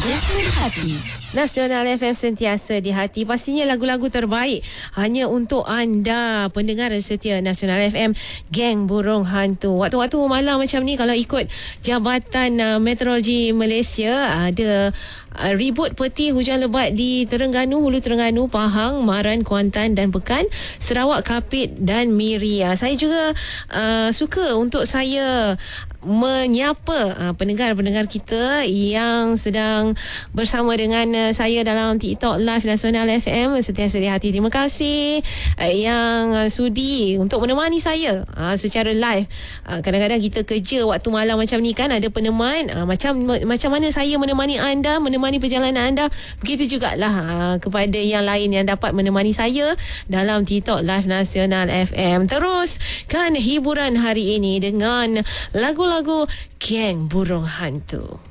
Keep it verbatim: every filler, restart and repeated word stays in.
Sentiasa di hati. Nasional F M sentiasa di hati. Pastinya lagu-lagu terbaik hanya untuk anda, pendengar setia Nasional F M, geng burung hantu. Waktu-waktu malam macam ni, kalau ikut Jabatan uh, Meteorologi Malaysia, ada uh, ribut peti hujan lebat di Terengganu, Hulu Terengganu, Pahang, Maran, Kuantan dan Pekan, Sarawak, Kapit dan Miri. Uh, saya juga uh, suka untuk saya menyapa uh, pendengar-pendengar kita yang sedang bersama dengan uh, saya dalam TikTok Live Nasional F M sentiasa di hati. Terima kasih uh, yang uh, sudi untuk menemani saya uh, secara live. Uh, kadang-kadang kita kerja waktu malam macam ni kan, ada peneman uh, macam macam mana saya menemani anda, menemani perjalanan anda, begitu jugalah uh, kepada yang lain yang dapat menemani saya dalam TikTok Live Nasional F M. Teruskan hiburan hari ini dengan lagu lagu geng burung hantu.